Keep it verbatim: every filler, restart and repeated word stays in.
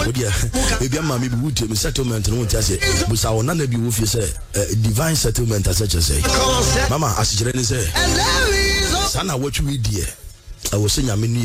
odia ebi ama me bi wutie me settlement no wontia se busa wona na bi wo fie se divine settlement as such say mama asikire ni say sana watchu we die I was saying